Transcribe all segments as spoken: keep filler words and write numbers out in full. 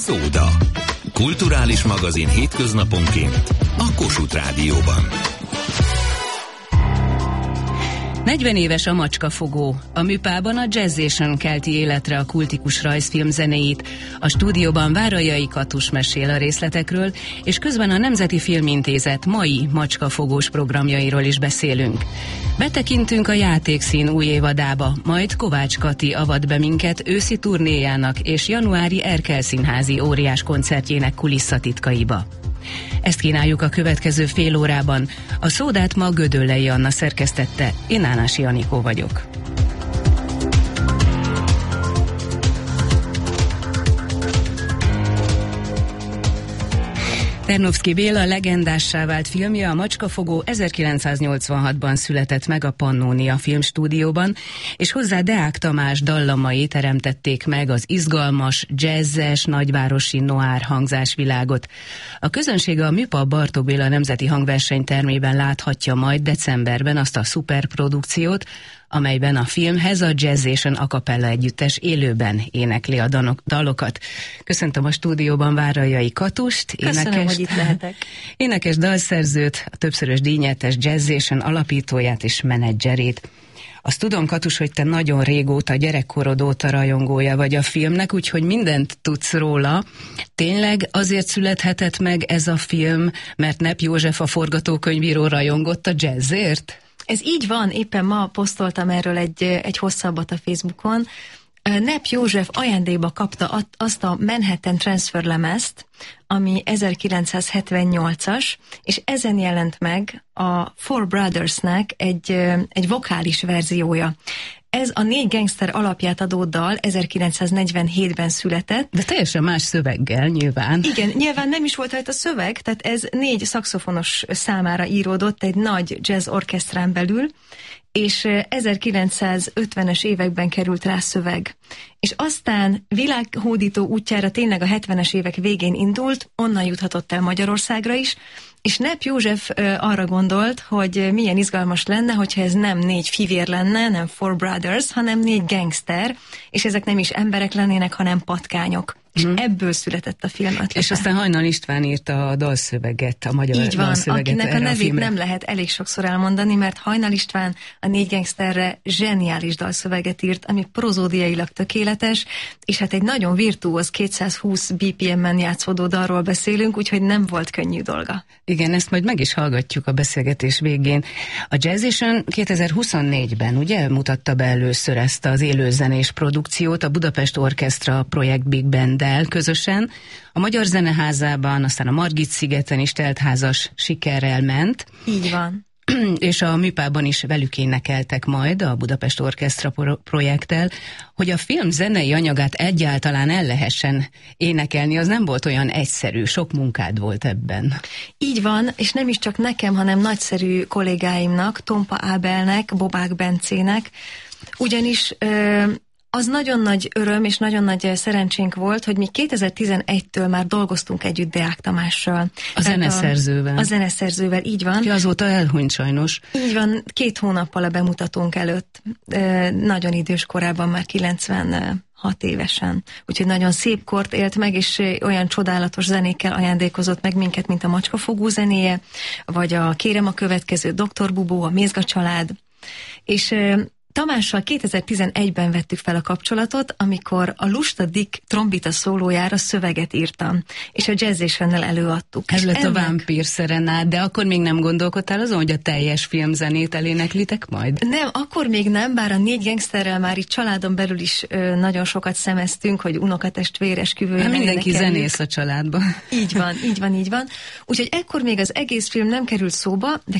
Szóda. Kulturális magazin hétköznaponként a Kossuth Rádióban. negyven éves a Macskafogó. A műpában a Jazzation kelti életre a kultikus rajzfilm zenéit. A stúdióban Várajai Katus mesél a részletekről, és közben a Nemzeti Filmintézet mai Macskafogós programjairól is beszélünk. Betekintünk a Játékszín új évadába, majd Kovács Kati avat be minket őszi turnéjának és januári Erkel Színházi óriás koncertjének kulisszatitkaiba. Ezt kínáljuk a következő fél órában. A Szódát ma Gödöllei Anna szerkesztette, én Ánási Anikó vagyok. Ternovszky Béla legendássá vált filmje, a Macskafogó ezerkilencszáznyolcvanhatban született meg a Pannónia Filmstúdióban, és hozzá Deák Tamás dallamai teremtették meg az izgalmas, jazzes, nagyvárosi noir hangzásvilágot. A közönség a Műpa Bartók Béla Nemzeti Hangversenytermében láthatja majd decemberben azt a szuperprodukciót, amelyben a filmhez a Jazzation a cappella együttes élőben énekli a danok, dalokat. Köszöntöm a stúdióban Várajai Katust, énekes, Köszönöm, hogy itt lehetek. Énekes dalszerzőt, a többszörös díjnyertes Jazzation alapítóját és menedzserét. Azt tudom, Katus, hogy te nagyon régóta, gyerekkorod óta rajongója vagy a filmnek, úgyhogy mindent tudsz róla. Tényleg azért születhetett meg ez a film, mert Nepp József, a forgatókönyvíró rajongott a jazzért? Ez így van, éppen ma posztoltam erről egy, egy hosszabbat a Facebookon. Nepp József ajándékba kapta azt a Manhattan Transfer lemezt, ami ezerkilencszázhetvennyolcas, és ezen jelent meg a Four Brothersnek egy, egy vokális verziója. Ez a Négy gangster alapját adó dal ezerkilencszáznegyvenhétben született. De teljesen más szöveggel nyilván. Igen, nyilván nem is volt rajta szöveg, tehát ez négy szaxofonos számára íródott egy nagy jazz orkesztrán belül, és ezerkilencszázötvenes években került rá szöveg. És aztán világhódító útjára tényleg a hetvenes évek végén indult, onnan juthatott el Magyarországra is, és Nepp József arra gondolt, hogy milyen izgalmas lenne, hogyha ez nem négy fivér lenne, nem Four Brothers, hanem négy gangster, és ezek nem is emberek lennének, hanem patkányok. És hmm. ebből született a film ötlete. És aztán Hajnal István írta a dalszöveget, a magyar Így van, dalszöveget akinek a nevét a nem lehet elég sokszor elmondani, mert Hajnal István a Négy gangsterre zseniális dalszöveget írt, ami prozódiailag tökéletes, és hát egy nagyon virtuóz kétszázhúsz bé pé em-en játszódó dalról beszélünk, úgyhogy nem volt könnyű dolga. Igen, ezt majd meg is hallgatjuk a beszélgetés végén. A Jazzation kétezer-huszonnégyben ugye mutatta be először ezt az élőzenés produkciót, a Budapest Orchestra Projekt Big Banddel közösen. A Magyar Zeneházában, aztán a Margit-szigeten is teltházas sikerrel ment. Így van. És a Műpában is velük énekeltek majd a Budapest Orchestra projekttel, hogy a film zenei anyagát egyáltalán el lehessen énekelni, az nem volt olyan egyszerű, sok munkád volt ebben. Így van, és nem is csak nekem, hanem nagyszerű kollégáimnak, Tompa Ábelnek, Bobák Bencének, ugyanis... Ö, Az nagyon nagy öröm és nagyon nagy szerencsénk volt, hogy mi kétezer-tizenegytől már dolgoztunk együtt Deák Tamással. A zeneszerzővel. A, a zeneszerzővel, így van. Ja, azóta elhunyt sajnos. Így van, két hónappal a bemutatónk előtt. E, nagyon idős korában, már kilencvenhat évesen. Úgyhogy nagyon szép kort élt meg, és olyan csodálatos zenékkel ajándékozott meg minket, mint a Macskafogó zenéje, vagy a Kérem a következő, doktor Bubó, a Mézga család. És... Tamással kétezer-tizenegyben vettük fel a kapcsolatot, amikor a Lusta Dick trombita szólójára szöveget írtam, és a Jazzationnel előadtuk. Ez lett ennek... a Vámpír Szerenád, de akkor még nem gondolkodtál azon, hogy a teljes filmzenét eléneklitek majd? Nem, akkor még nem, bár a Négy gangsterrel már itt családon belül is ö, nagyon sokat szemeztünk, hogy unokatestvér esküvőjén mindenki zenész a családban. Így van, így van, így van. Úgyhogy ekkor még az egész film nem került szóba, de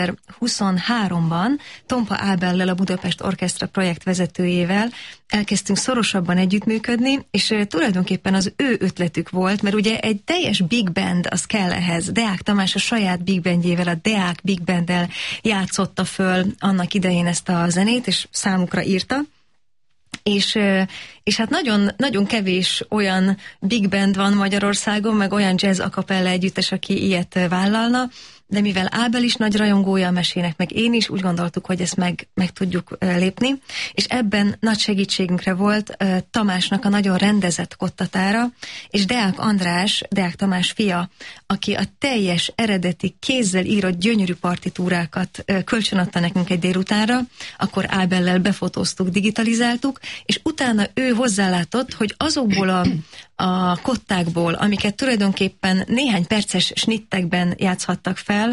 kétezer-huszonháromban Tompa Ábellel, a Budapest Orchestra projekt vezetőjével elkezdtünk szorosabban együttműködni, és uh, tulajdonképpen az ő ötletük volt, mert ugye egy teljes big band az kell ehhez. Deák Tamás a saját big bandjével, a Deák big banddel játszotta föl annak idején ezt a zenét, és számukra írta. És, És hát nagyon, nagyon kevés olyan big band van Magyarországon, meg olyan jazz a cappella együttes, aki ilyet vállalna, de mivel Ábel is nagy rajongója a mesének, meg én is, úgy gondoltuk, hogy ezt meg, meg tudjuk lépni, és ebben nagy segítségünkre volt uh, Tamásnak a nagyon rendezett kottatára, és Deák András, Deák Tamás fia, aki a teljes eredeti kézzel írott gyönyörű partitúrákat uh, kölcsönadta nekünk egy délutánra, akkor Ábellel befotóztuk, digitalizáltuk, és utána ő hozzálátott, hogy azokból a a kottákból, amiket tulajdonképpen néhány perces snittekben játszhattak fel,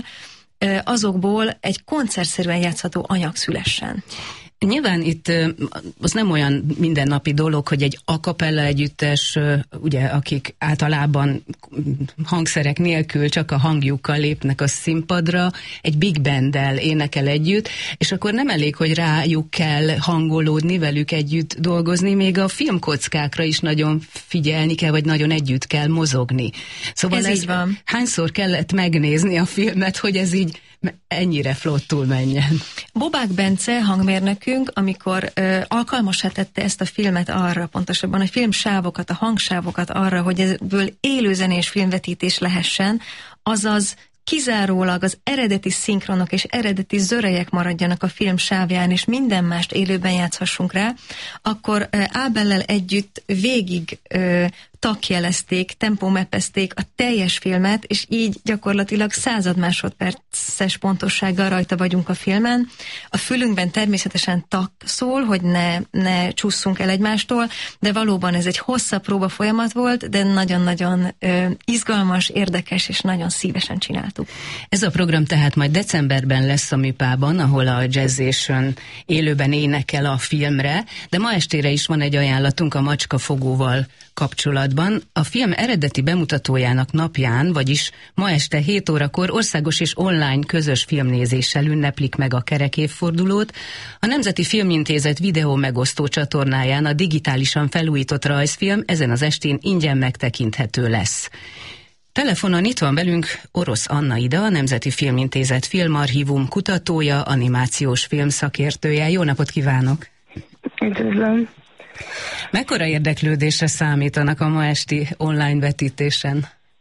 azokból egy koncertszerűen játszható anyag szülessen. Nyilván itt az nem olyan mindennapi dolog, hogy egy a cappella együttes, ugye, akik általában hangszerek nélkül csak a hangjukkal lépnek a színpadra, egy big banddel énekel együtt, és akkor nem elég, hogy rájuk kell hangolódni, velük együtt dolgozni, még a filmkockákra is nagyon figyelni kell, vagy nagyon együtt kell mozogni. Szóval ez, ez így van. Hányszor kellett megnézni a filmet, hogy ez így ennyire flottul menjen? Bobák Bence hangmérnökünk, amikor ö, alkalmassá tette ezt a filmet arra, pontosabban a filmsávokat, a hangsávokat arra, hogy ebből élőzenés filmvetítés lehessen, azaz kizárólag az eredeti szinkronok és eredeti zörejek maradjanak a film sávján, és minden mást élőben játszhassunk rá, akkor ö, Ábellel együtt végig ö, takjelezték, tempómepezték a teljes filmet, és így gyakorlatilag század másodperces pontossággal rajta vagyunk a filmen. A fülünkben természetesen tak szól, hogy ne, ne csúszunk el egymástól, de valóban ez egy hosszabb próba folyamat volt, de nagyon-nagyon ö, izgalmas, érdekes, és nagyon szívesen csináltuk. Ez a program tehát majd decemberben lesz a Műpában, ahol a Jazzation élőben énekel a filmre, de ma estére is van egy ajánlatunk a Macskafogóval kapcsolatban. A film eredeti bemutatójának napján, vagyis ma este hét órakor országos és online közös filmnézéssel ünneplik meg a kerek évfordulót. A Nemzeti Filmintézet videó megosztó csatornáján a digitálisan felújított rajzfilm ezen az estén ingyen megtekinthető lesz. Telefonon itt van velünk Orosz Anna Ida, a Nemzeti Filmintézet filmarchívum kutatója, animációs film szakértője. Jó napot kívánok! Üdvözlöm! Mekkora érdeklődésre számítanak a ma esti online vetítésen?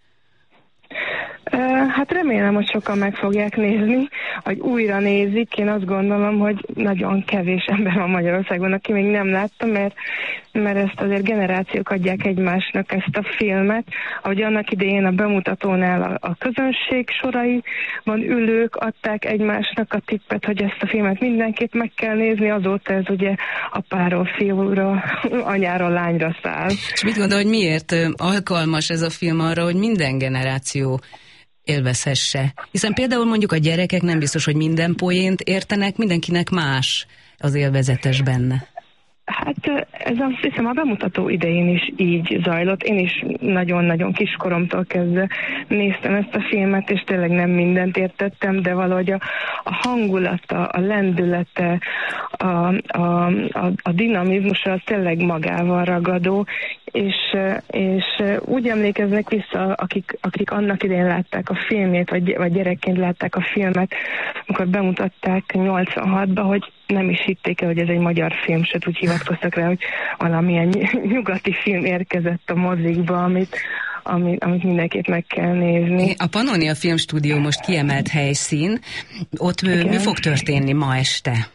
Hát remélem, hogy sokan meg fogják nézni, hogy újra nézik. Én azt gondolom, hogy nagyon kevés ember van Magyarországon, aki még nem látta, mert, mert ezt azért generációk adják egymásnak ezt a filmet. Ahogy annak idején a bemutatónál a, a közönség soraiban ülők adták egymásnak a tippet, hogy ezt a filmet mindenképp meg kell nézni, azóta ez ugye apáról fiúra, anyáról lányra száll. És mit gondol, hogy miért alkalmas ez a film arra, hogy minden generáció élvezhesse? Hiszen például mondjuk a gyerekek nem biztos, hogy minden poént értenek, mindenkinek más az élvezetes benne. Hát ez azt hiszem a bemutató idején is így zajlott. Én is nagyon-nagyon kiskoromtól kezdve néztem ezt a filmet, és tényleg nem mindent értettem, de valahogy a, a hangulata, a lendülete, a, a, a, a dinamizmusa az tényleg magával ragadó, és, és úgy emlékeznek vissza, akik, akik annak idején látták a filmét, vagy, vagy gyerekként látták a filmet, amikor bemutatták nyolcvanhatban, hogy nem is hitték el, hogy ez egy magyar film, sőt úgy hivatkoztak rá, hogy valamilyen nyugati film érkezett a mozikba, amit, amit, amit mindenképp meg kell nézni. A Pannonia Filmstúdió most kiemelt helyszín. Ott Igen. mi fog történni ma este?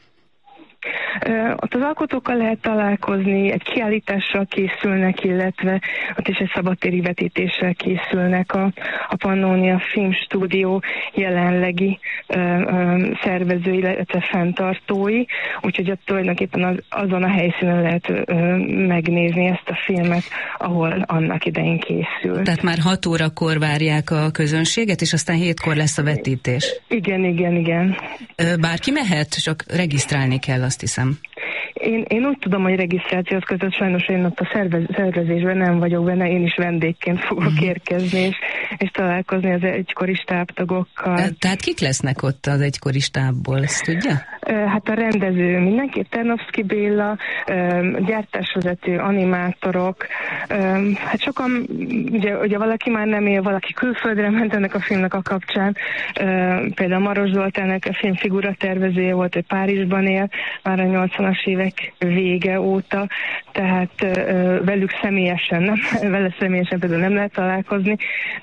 Ott az alkotókkal lehet találkozni, egy kiállítással készülnek, illetve ott is egy szabadtéri vetítéssel készülnek a, a Pannonia Filmstúdió jelenlegi ö, ö, szervezői, illetve fenntartói, úgyhogy ott tulajdonképpen az, azon a helyszínen lehet ö, megnézni ezt a filmet, ahol annak idején készült. Tehát már hat órakor várják a közönséget, és aztán hétkor lesz a vetítés. Igen, igen, igen. Bárki mehet, csak regisztrálni kell, azt hiszem. Én, én úgy tudom, hogy regisztrációhoz között sajnos én ott a szervez, szervezésben nem vagyok benne, én is vendégként fogok mm. érkezni, és, és találkozni az egykori stábtagokkal. Tehát kik lesznek ott az egykori stábból, ezt tudja? Hát a rendező mindenképp Tarnowski Béla, gyártásvezető, animátorok, hát sokan, ugye, ugye valaki már nem él, valaki külföldre ment ennek a filmnek a kapcsán, például Maros Zoltánnak a film figuratervezője volt, hogy Párizsban él, már a nyolcvanas évek vége óta, tehát velük személyesen, nem, vele személyesen például nem lehet találkozni,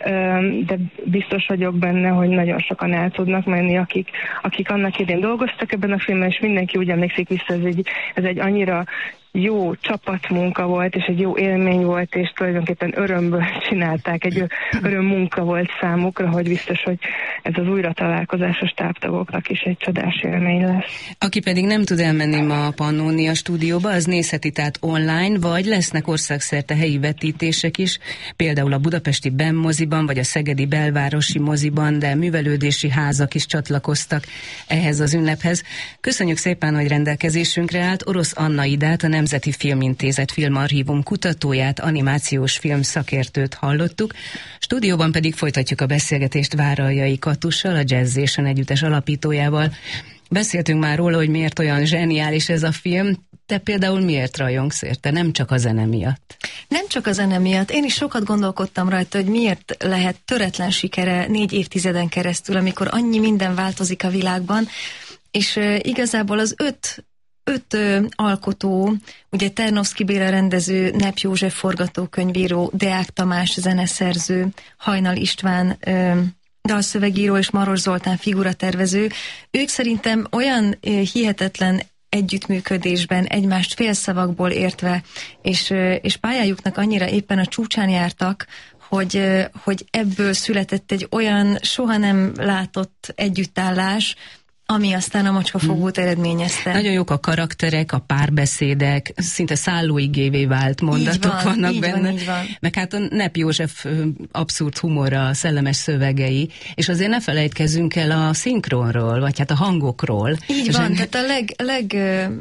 de biztos vagyok benne, hogy nagyon sokan el tudnak menni, akik, akik annak idén dolgoztak ebben a filmben, és mindenki úgy emlékszik vissza, ez egy, ez egy annyira jó csapatmunka volt, és egy jó élmény volt, és tulajdonképpen örömből csinálták, egy öröm munka volt számukra, hogy biztos, hogy ez az újra találkozás a stábtagoknak is egy csodás élmény lesz. Aki pedig nem tud elmenni ma a Pannónia stúdióba, az nézheti tehát online, vagy lesznek országszerte helyi vetítések is, például a budapesti BEM moziban, vagy a szegedi belvárosi moziban, de művelődési házak is csatlakoztak ehhez az ünnephez. Köszönjük szépen, hogy rendelkezésünkre állt. Orosz Anna Idát, a Nemzeti Filmintézet filmarchívum kutatóját, animációs film szakértőt hallottuk. Stúdióban pedig folytatjuk a beszélgetést Váraljai Katussal, a Jazzation együttes alapítójával. Beszéltünk már róla, hogy miért olyan zseniális ez a film. Te például miért rajongsz érte? Nem csak a zene miatt. Nem csak a zene miatt. Én is sokat gondolkodtam rajta, hogy miért lehet töretlen sikere négy évtizeden keresztül, amikor annyi minden változik a világban, és uh, igazából az öt Öt ö, alkotó, ugye Tarnowski Béla rendező, Nepp József forgatókönyvíró, Deák Tamás zeneszerző, Hajnal István ö, dalszövegíró és Maros Zoltán figuratervező. Ők szerintem olyan ö, hihetetlen együttműködésben, egymást félszavakból értve, és, ö, és pályájuknak annyira éppen a csúcsán jártak, hogy, ö, hogy ebből született egy olyan soha nem látott együttállás, ami aztán a Macskafogót hmm. eredményezte. Nagyon jók a karakterek, a párbeszédek, szinte szállóigévé vált mondatok van, vannak így benne. Van, így van. Meg hát a Nepp József abszurd humora, szellemes szövegei, és azért ne felejtkezzünk el a szinkronról, vagy hát a hangokról. Így van, tehát a leg, leg,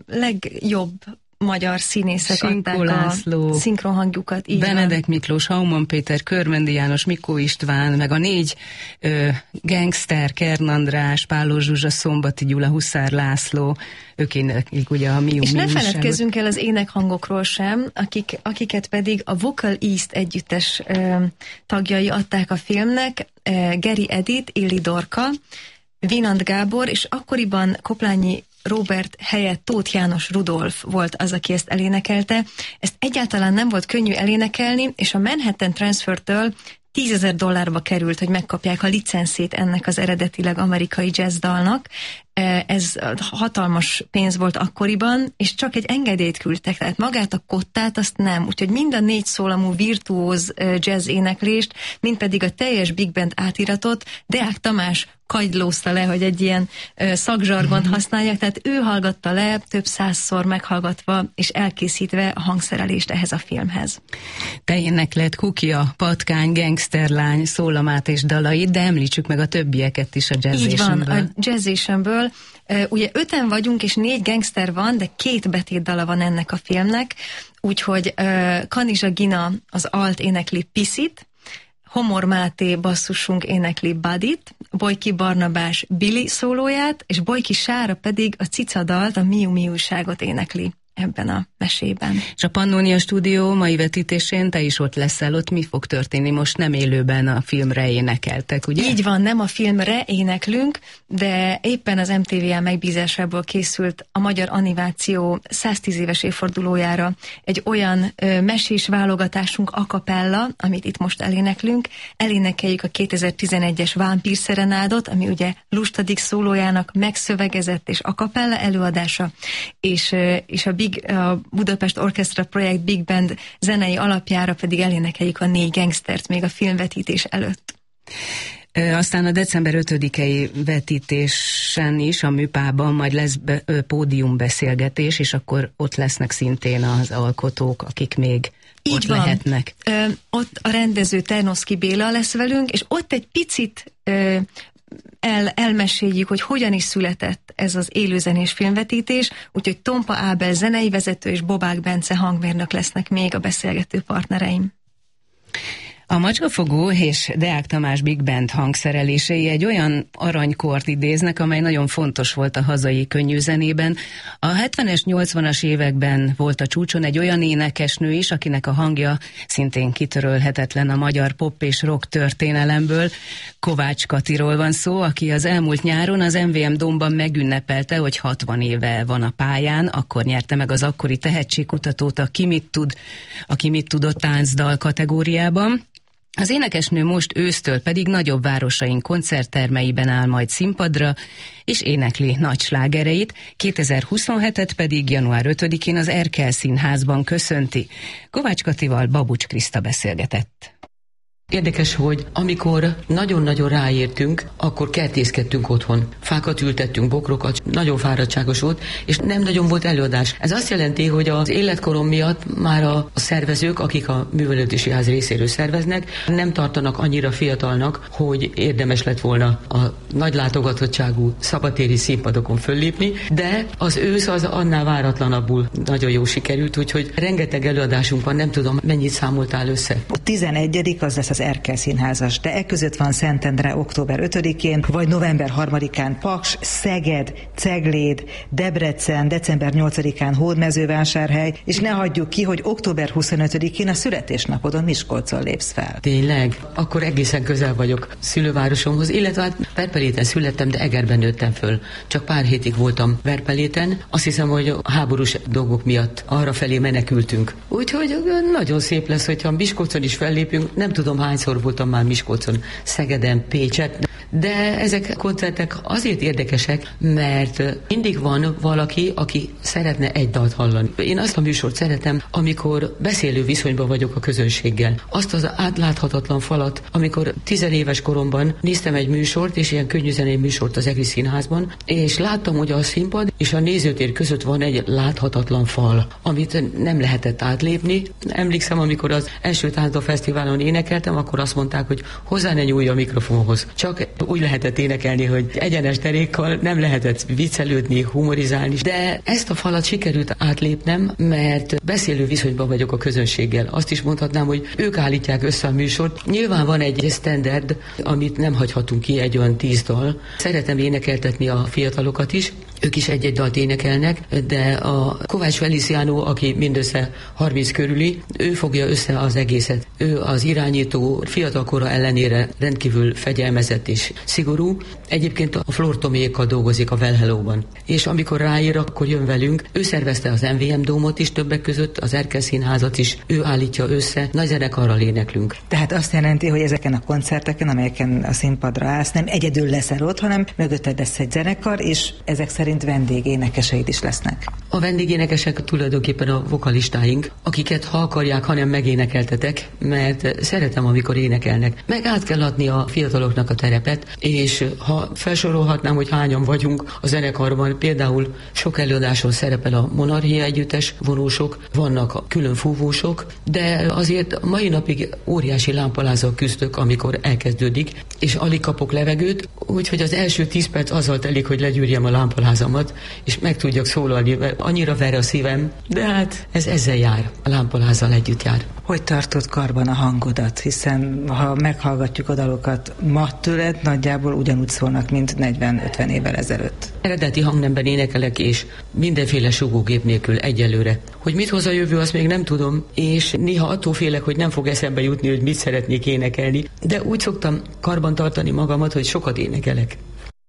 legjobb magyar színészek Sinkó adták László, a szinkronhangjukat. Benedek van. Miklós, Hauman Péter, Körmendi János, Mikó István, meg a négy ö, gangster, Kern András, Pálos Zsuzsa, Szombati Gyula, Huszár László, ők éneklik ugye a Miu És Miu ne feledkezzünk el az énekhangokról sem, akik, akiket pedig a Vocal East együttes ö, tagjai adták a filmnek, ö, Geri Edith, Illi Dorka, Vinant Gábor, és akkoriban Koplányi Róbert helyett Tóth János Rudolf volt az, aki ezt elénekelte. Ezt egyáltalán nem volt könnyű elénekelni, és a Manhattan Transfer-től tízezer dollárba került, hogy megkapják a licenszét ennek az eredetileg amerikai jazzdalnak. Ez hatalmas pénz volt akkoriban, és csak egy engedélyt küldtek, tehát magát a kottát azt nem. Úgyhogy mind a négy szólamú virtuóz jazz éneklést, mind pedig a teljes big band átiratot Deák Tamás kagylózta le, hogy egy ilyen szakzsargont mm-hmm. használják, tehát ő hallgatta le, több százszor meghallgatva és elkészítve a hangszerelést ehhez a filmhez. Te énekled Kukia, Patkány, Gangsterlány, szólamát és dalait, de említsük meg a többieket is a Jazzationből. Így van, a Jazzationből. Uh, ugye öten vagyunk, és négy gangster van, de két betétdala van ennek a filmnek, úgyhogy uh, Kanizsa Gina az alt énekli Piszit, Homor Máté basszusunk énekli Buddyt, Bojki Barnabás Billy szólóját, és Bojki Sára pedig a cicadalt, a Miu Miu-ságot énekli ebben a mesében. És a Pannónia stúdió mai vetítésén te is ott leszel, ott mi fog történni? Most nem élőben a filmre énekeltek, ugye? Így van, nem a filmre éneklünk, de éppen az em té vé á megbízásából készült a magyar animáció száztíz éves évfordulójára egy olyan ö, mesés válogatásunk a cappella, amit itt most eléneklünk. Elénekeljük a kétezer-tizenegyes Vámpír Szerenádot, ami ugye Lustadik szólójának megszövegezett és a cappella előadása, és, ö, és a, Big, a Budapest Orchestra projekt Big Band zenei alapjára pedig elénekeljük a négy gangstert még a filmvetítés előtt. Aztán a december ötödikei vetítésen is a Műpában majd lesz be, ö, pódiumbeszélgetés, és akkor ott lesznek szintén az alkotók, akik még így ott van. lehetnek. Ö, ott a rendező Tarnowski Béla lesz velünk, és ott egy picit ö, El, elmeséljük, hogy hogyan is született ez az élőzenés filmvetítés, úgyhogy Tompa Ábel zenei vezető és Bobák Bence hangmérnök lesznek még a beszélgető partnereim. A Macskafogó és Deák Tamás Big Band hangszerelései egy olyan aranykort idéznek, amely nagyon fontos volt a hazai könnyűzenében. A hetvenes, nyolcvanas években volt a csúcson egy olyan énekesnő is, akinek a hangja szintén kitörölhetetlen a magyar pop és rock történelemből. Kovács Katiról van szó, aki az elmúlt nyáron az em vé em Dómban megünnepelte, hogy hatvan éve van a pályán, akkor nyerte meg az akkori tehetségkutatót a Ki mit tud, a Ki mit tudott táncdal kategóriában. Az énekesnő most ősztől pedig nagyobb városaink koncerttermeiben áll majd színpadra, és énekli nagy slágereit, kétezer-huszonhetet pedig január ötödikén az Erkel Színházban köszönti. Kovács Katival Babucs Kriszta beszélgetett. Érdekes, hogy amikor nagyon-nagyon ráértünk, akkor kertészkedtünk otthon. Fákat ültettünk, bokrokat, nagyon fáradtságos volt, és nem nagyon volt előadás. Ez azt jelenti, hogy az életkorom miatt már a szervezők, akik a művelődési ház részéről szerveznek, nem tartanak annyira fiatalnak, hogy érdemes lett volna a nagy látogatottságú szabadtéri színpadokon föllépni, de az ősz az annál váratlanabbul nagyon jó sikerült, úgyhogy rengeteg előadásunk van, nem tudom, mennyit számoltál össze. A tizenegyedik az lesz az Erkel Színházas, de eközött van Szentendre október ötödikén, vagy november harmadikán Paks, Szeged, Cegléd, Debrecen, december nyolcadikán Hódmezővásárhely, és ne hagyjuk ki, hogy október huszonötödikén a születésnapodon Miskolcon lépsz fel. Tényleg? Akkor egészen közel vagyok szülővárosomhoz, illetve hát Verpeléten születtem, de Egerben nőttem föl. Csak pár hétig voltam Verpeléten, azt hiszem, hogy a háborús dolgok miatt arra felé menekültünk. Úgyhogy nagyon szép lesz, hogyha Miskolcon is fellépünk, nem tudom, hányszor voltam már Miskolcon, Szegeden, Pécset, de ezek a koncertek azért érdekesek, mert mindig van valaki, aki szeretne egy dalt hallani. Én azt a műsort szeretem, amikor beszélő viszonyban vagyok a közönséggel. Azt az átláthatatlan falat, amikor tizenéves koromban néztem egy műsort, és ilyen könnyűzenei műsort az Egri Színházban, és láttam, hogy a színpad és a nézőtér között van egy láthatatlan fal, amit nem lehetett átlépni. Emlékszem, amikor az első Táncdal Fesztiválon énekeltem, akkor azt mondták, hogy hozzá ne nyúlj a mikrofonhoz. Csak úgy lehetett énekelni, hogy egyenes derékkal, nem lehetett viccelődni, humorizálni, de ezt a falat sikerült átlépnem, mert beszélő viszonyban vagyok a közönséggel. Azt is mondhatnám, hogy ők állítják össze a műsort. Nyilván van egy standard, amit nem hagyhatunk ki, egy olyan tíz dal. Szeretem énekeltetni a fiatalokat is, ők is egy-egy dalt énekelnek, de a Kovács Feliciano, aki mindössze harminc körüli, ő fogja össze az egészet. Ő az irányító, fiatalkora ellenére rendkívül fegyelmezett és szigorú. Egyébként a Flór Tomiékkal dolgozik a Well Hello-ban. És amikor ráér, akkor jön velünk. Ő szervezte az em vé em Dómot is többek között, az Erkel Színházat is. Ő állítja össze, nagy zenekarral éneklünk. Tehát azt jelenti, hogy ezeken a koncerteken, amelyeken a színpadra állsz, nem egyedül leszel ott, hanem mögötted lesz egy zenekar, és ezek szerint vendégénekeseid is lesznek. A vendégénekesek tulajdonképpen a vokalistáink, akiket ha akarják, hanem megénekeltetek, mert szeretem, amikor énekelnek. Meg át kell adni a fiataloknak a terepet, és ha felsorolhatnám, hogy hányan vagyunk a zenekarban, például sok előadáson szerepel a Monarchia együttes vonósok, vannak a külön fúvósok, de azért mai napig óriási lámpalázzal küzdök, amikor elkezdődik, és alig kapok levegőt, úgyhogy az első tíz perc azzal telik, hogy legyűrjem a lámpalázamat, és meg tudjak szólalni, mert annyira ver a szívem, de hát ez ezzel jár, a lámpalázzal együtt jár. Hogy tartod karban a hangodat? Hiszen ha meghallgatjuk a dalokat ma tőled, nagyjából ugyanúgy szólnak, mint negyven-ötven évvel ezelőtt. Eredeti hangnemben énekelek, és mindenféle sugógép nélkül egyelőre. Hogy mit hoz a jövő, azt még nem tudom, és néha attól félek, hogy nem fog eszembe jutni, hogy mit szeretnék énekelni, de úgy szoktam karban tartani magamat, hogy sokat énekelek.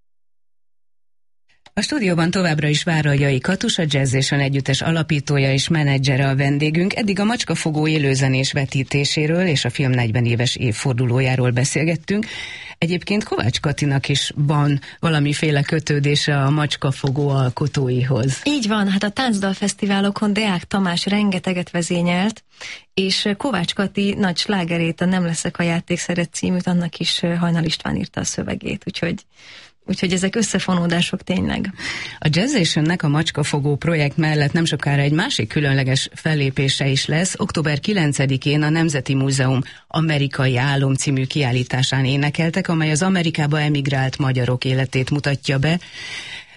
A stúdióban továbbra is Váralyi Katus, a Jazz-Ation együttes alapítója és menedzsere a vendégünk. Eddig a Macskafogó élőzenés vetítéséről és a film negyven éves évfordulójáról beszélgettünk. Egyébként Kovács Katinak is van valamiféle kötődése a Macskafogó alkotóihoz. Így van, hát a Táncdal Fesztiválokon Deák Tamás rengeteget vezényelt, és Kovács Kati nagy slágerét, a Nem leszek a játékszeret címűt, annak is Hajnal István írta a szövegét, úgyhogy Úgyhogy ezek összefonódások tényleg. A Jazz-Ationnek a Macskafogó projekt mellett nem sokára egy másik különleges fellépése is lesz. október kilencedikén a Nemzeti Múzeum Amerikai Álom című kiállításán énekeltek, amely az Amerikába emigrált magyarok életét mutatja be.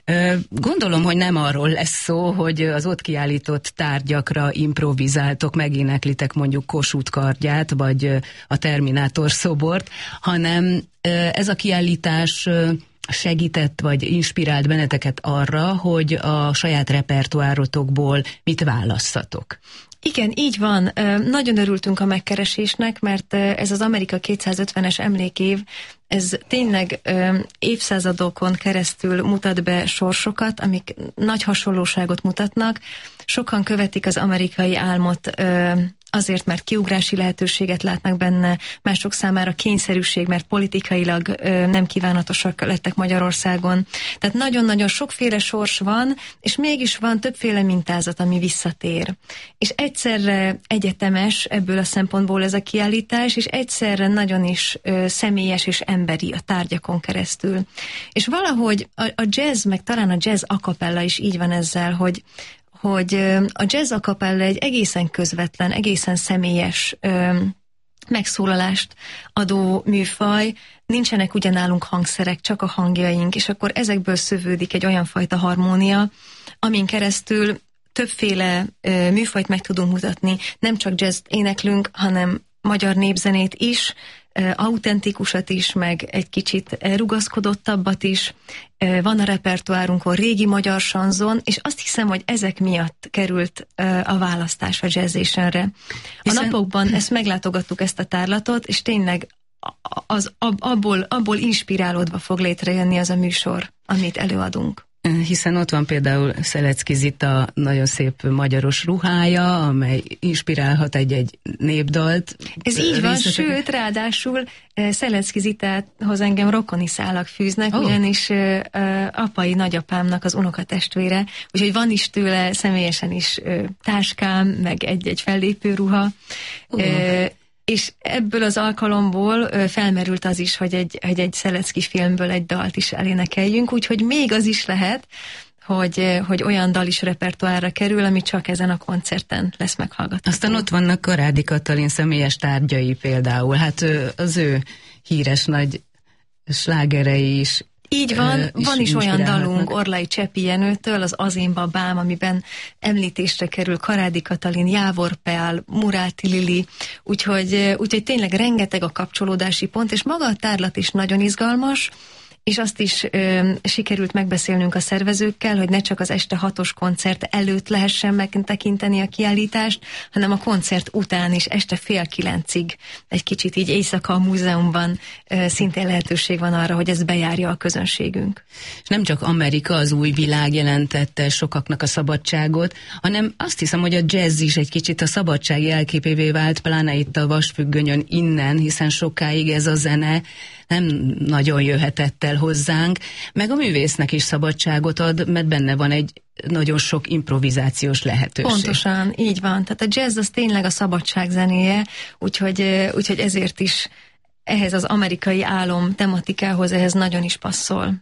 Gondolom, hogy nem arról lesz szó, hogy az ott kiállított tárgyakra improvizáltok, megéneklitek mondjuk Kossuth kardját, vagy a Terminátor szobort, hanem ez a kiállítás segített, vagy inspirált benneteket arra, hogy a saját repertoárotokból mit válasszatok? Igen, így van. Nagyon örültünk a megkeresésnek, mert ez az Amerika kétszázötvenes emlékév, ez tényleg évszázadokon keresztül mutat be sorsokat, amik nagy hasonlóságot mutatnak. Sokan követik az amerikai álmot azért, mert kiugrási lehetőséget látnak benne, mások számára kényszerűség, mert politikailag ö, nem kívánatosak lettek Magyarországon. Tehát nagyon-nagyon sokféle sors van, és mégis van többféle mintázat, ami visszatér. És egyszerre egyetemes ebből a szempontból ez a kiállítás, és egyszerre nagyon is ö, személyes és emberi a tárgyakon keresztül. És valahogy a, a jazz, meg talán a jazz a cappella is így van ezzel, hogy hogy a jazz a cappella egy egészen közvetlen, egészen személyes ö, megszólalást adó műfaj, nincsenek ugyanálunk hangszerek, csak a hangjaink, és akkor ezekből szövődik egy olyan fajta harmónia, amin keresztül többféle ö, műfajt meg tudunk mutatni, nem csak jazz éneklünk, hanem magyar népzenét is, autentikusat is, meg egy kicsit rugaszkodottabbat is. Van a repertoárunkon régi magyar sanzon, és azt hiszem, hogy ezek miatt került a választás a Jazz-Nationre. A napokban ezt meglátogattuk, ezt a tárlatot, és tényleg az, abból, abból inspirálódva fog létrejönni az a műsor, amit előadunk. Hiszen ott van például Szelecki Zita nagyon szép magyaros ruhája, amely inspirálhat egy-egy népdalt. Ez így van, sőt, ráadásul Szelecki Zitához engem rokoni szálak fűznek, oh. ugyanis uh, apai nagyapámnak az unokatestvére, úgyhogy van is tőle személyesen is uh, táskám, meg egy-egy fellépő ruha. Oh. Uh, és ebből az alkalomból felmerült az is, hogy egy, hogy egy Szelecki filmből egy dalt is elénekeljünk, úgyhogy még az is lehet, hogy, hogy olyan dal is repertoárra kerül, ami csak ezen a koncerten lesz meghallgatható. Aztán ott vannak Karádi Katalin személyes tárgyai például, hát az ő híres nagy slágerei is. Így van, uh, van is, is olyan dalunk Orlai Csepi Jenőtől, az Az én babám, amiben említésre kerül Karádi Katalin, Jávor Peál, Muráti Lili, úgyhogy, úgyhogy tényleg rengeteg a kapcsolódási pont, és maga a tárlat is nagyon izgalmas, és azt is ö, sikerült megbeszélnünk a szervezőkkel, hogy ne csak az este hatos koncert előtt lehessen megtekinteni a kiállítást, hanem a koncert után is este fél kilencig egy kicsit így éjszaka a múzeumban ö, szintén lehetőség van arra, hogy ez bejárja a közönségünk. És nem csak Amerika, az új világ jelentette sokaknak a szabadságot, hanem azt hiszem, hogy a jazz is egy kicsit a szabadság jelképévé vált, pláne itt a Vasfüggönyön innen, hiszen sokáig ez a zene nem nagyon jöhetett el hozzánk, meg a művésznek is szabadságot ad, mert benne van egy nagyon sok improvizációs lehetőség. Pontosan, így van. Tehát a jazz az tényleg a szabadság zenéje, úgyhogy, úgyhogy ezért is ehhez az amerikai álom tematikához ehhez nagyon is passzol.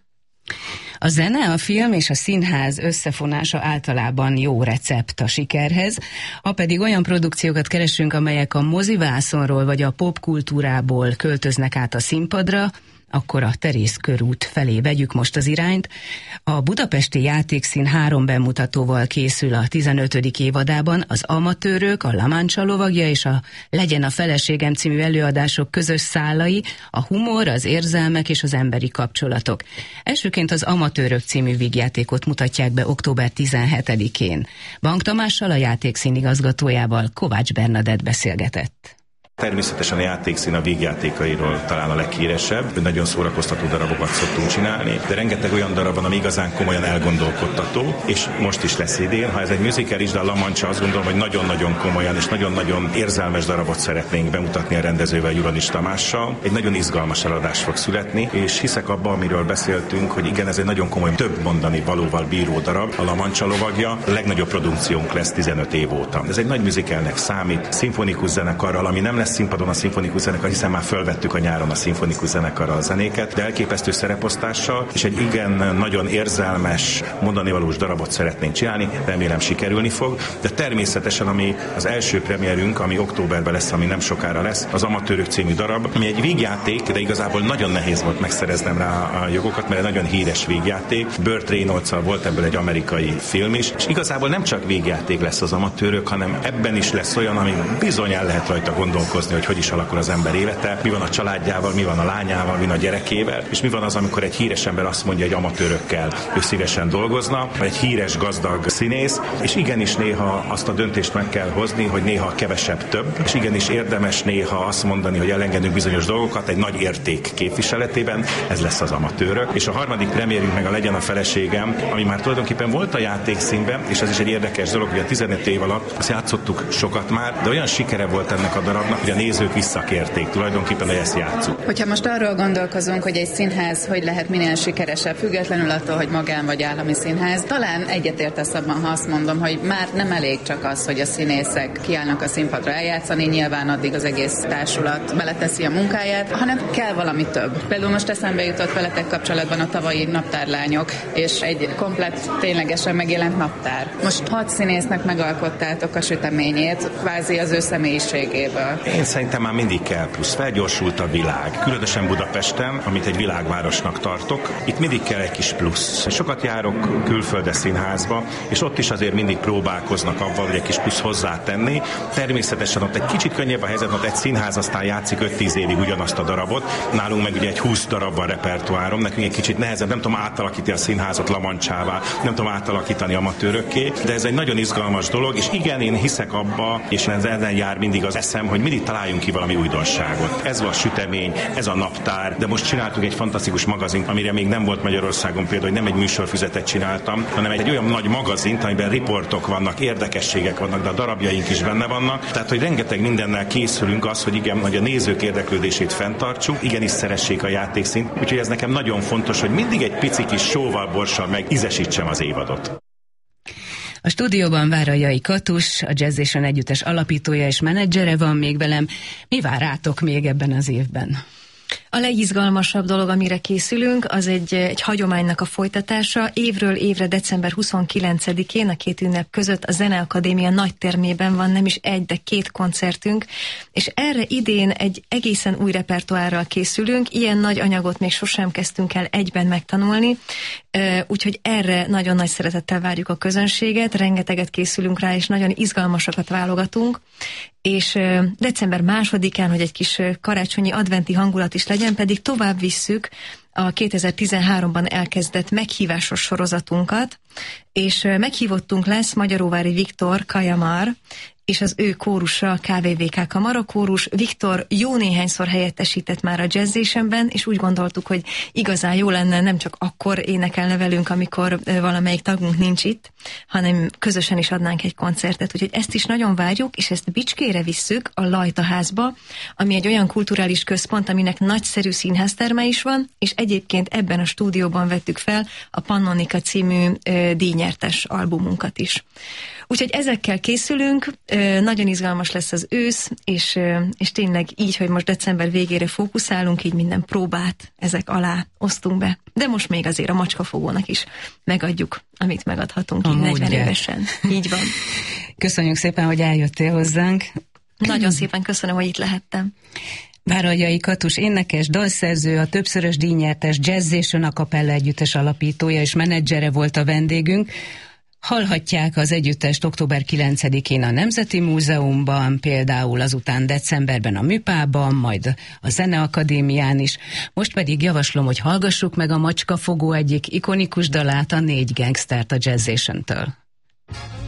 A zene, a film és a színház összefonása általában jó recept a sikerhez, ha pedig olyan produkciókat keresünk, amelyek a mozivászonról vagy a popkultúrából költöznek át a színpadra, akkor a Terész körút felé vegyük most az irányt. A Budapesti Játékszín három bemutatóval készül a tizenötödik évadában, az Amatőrök, a La Mancha lovagja és a Legyen a feleségem című előadások közös szálai, a humor, az érzelmek és az emberi kapcsolatok. Elsőként az Amatőrök című vígjátékot mutatják be október tizenhetedikén. Bank Tamással, a Játékszín igazgatójával, Kovács Bernadett beszélgetett. Természetesen a Játékszín a vígjátékairól talán a leghíresebb. Nagyon szórakoztató darabokat szoktunk csinálni, de rengeteg olyan darab van, ami igazán komolyan elgondolkodtató, és most is lesz idén. Ha ez egy musical is, de a La Mancha, azt gondolom, hogy nagyon-nagyon komolyan és nagyon-nagyon érzelmes darabot szeretnénk bemutatni a rendezővel, Juranis Tamással. Egy nagyon izgalmas eladás fog születni, és hiszek abban, amiről beszéltünk, hogy igen, ez egy nagyon komoly, több mondani valóval bíró darab. A La Mancha lovagja a legnagyobb produkciónk lesz tizenöt év óta. Ez egy nagy musicalnek számít, szimfonikus zenekarral, ami nem lesz lesz színpadon a szimfonikus zenekar, hiszen már fölvettük a nyáron a szimfonikus zenekarra a zenéket, de elképesztő szereposztással, és egy igen nagyon érzelmes, mondanivalós darabot szeretnénk csinálni, remélem sikerülni fog, de természetesen ami az első premierünk, ami októberben lesz, ami nem sokára lesz, az Amatőrök című darab, ami egy vígjáték, de igazából nagyon nehéz volt megszereznem rá a jogokat, mert egy nagyon híres vígjáték. Burt Reynolds-al volt ebből egy amerikai film is, és igazából nem csak vígjáték lesz az Amatőrök, hanem ebben is lesz olyan, ami bizony el lehet rajta gondolkozni, hogy hogy is alakul az ember élete, mi van a családjával, mi van a lányával, mi van a gyerekével, és mi van az, amikor egy híres ember azt mondja, hogy amatőrökkel ő szívesen dolgozna, vagy egy híres gazdag színész, és igenis néha azt a döntést meg kell hozni, hogy néha kevesebb több, és igenis érdemes néha azt mondani, hogy elengedünk bizonyos dolgokat egy nagy érték képviseletében, ez lesz az Amatőrök. És a harmadik premierünk meg a Legyen a feleségem, ami már tulajdonképpen volt a játékszínben, és ez is egy érdekes dolog, hogy a tizenöt év alatt azt játszottuk sokat már, de olyan sikere volt ennek a darabnak, hogy a nézők visszakérték tulajdonképpen, hogy ezt játsszuk. Hogyha most arról gondolkozunk, hogy egy színház hogy lehet minél sikeresebb, függetlenül attól, hogy magán vagy állami színház, talán egyetértesz abban, ha azt mondom, hogy már nem elég csak az, hogy a színészek kiállnak a színpadra eljátszani, nyilván addig az egész társulat beleteszi a munkáját, hanem kell valami több. Például most eszembe jutott veletek kapcsolatban a tavalyi Naptárlányok, és egy komplett, ténylegesen megjelent naptár. Most hat színésznek megalkottátok a süteményét, kvázi az ő személyiségéből. Én szerintem már mindig kell plusz. Felgyorsult a világ. Különösen Budapesten, amit egy világvárosnak tartok, itt mindig kell egy kis plusz. Sokat járok külföldes színházba, és ott is azért mindig próbálkoznak avval, hogy egy kis plusz hozzátenni. Természetesen ott egy kicsit könnyebb a helyzet, ott egy színház aztán játszik öt-tíz évig ugyanazt a darabot. Nálunk meg ugye egy húsz darab van repertoárom, nekünk egy kicsit nehezebb, nem tudom átalakítani a színházat La Mancsává, nem tudom átalakítani amatőrökké, de ez egy nagyon izgalmas dolog, és igen, én hiszek abba, és ez ellen jár mindig az eszem, hogy mindig találjunk ki valami újdonságot. Ez a sütemény, ez a naptár, de most csináltunk egy fantasztikus magazint, amire még nem volt Magyarországon például, hogy nem egy műsorfüzetet csináltam, hanem egy, egy olyan nagy magazint, amiben riportok vannak, érdekességek vannak, de a darabjaink is benne vannak. Tehát, hogy rengeteg mindennel készülünk az, hogy igen, hogy a nézők érdeklődését fenntartsuk, igenis szeressék a játékszínt. Úgyhogy ez nekem nagyon fontos, hogy mindig egy pici kis sóval, borssal meg ízesítsem az évadot. A stúdióban Várajai Katus, a Jazzation együttes alapítója és menedzsere van még velem. Mi vár rátok még ebben az évben? A legizgalmasabb dolog, amire készülünk, az egy, egy hagyománynak a folytatása. Évről évre december huszonkilencedikén, a két ünnep között a Zeneakadémia nagytermében van nem is egy, de két koncertünk, és erre idén egy egészen új repertoárral készülünk. Ilyen nagy anyagot még sosem kezdtünk el egyben megtanulni, úgyhogy erre nagyon nagy szeretettel várjuk a közönséget, rengeteget készülünk rá, és nagyon izgalmasakat válogatunk, és december másodikán, hogy egy kis karácsonyi adventi hangulat is legyen, pedig tovább visszük a kétezer-tizenháromban elkezdett meghívásos sorozatunkat, és meghívottunk lesz Magyaróvári Viktor Kajamar, és az ő kórusa, a ká vé vé ká Kamarakórus. Viktor jó néhányszor helyettesített már a Jazzationben, és úgy gondoltuk, hogy igazán jó lenne nem csak akkor énekelne velünk, amikor valamelyik tagunk nincs itt, hanem közösen is adnánk egy koncertet. Úgyhogy ezt is nagyon várjuk, és ezt Bicskére visszük, a Lajtaházba, ami egy olyan kulturális központ, aminek nagyszerű színházterme is van, és egyébként ebben a stúdióban vettük fel a Pannonika című ö, díjnyertes albumunkat is. Úgyhogy ezekkel készülünk, nagyon izgalmas lesz az ősz, és, és tényleg így, hogy most december végére fókuszálunk, így minden próbát ezek alá osztunk be. De most még azért a macskafogónak is megadjuk, amit megadhatunk így negyven évesen. Így van. Köszönjük szépen, hogy eljöttél hozzánk. Nagyon szépen köszönöm, hogy itt lehettem. Várajai Katus énekes, dalszerző, a többszörös díjnyertes Jazzation a Kapella együttes alapítója és menedzsere volt a vendégünk. Hallhatják az együttest október kilencedikén a Nemzeti Múzeumban, például azután decemberben a Műpában, majd a Zeneakadémián is. Most pedig javaslom, hogy hallgassuk meg a Macskafogó egyik ikonikus dalát, a Négy gangstert a Jazzationtől.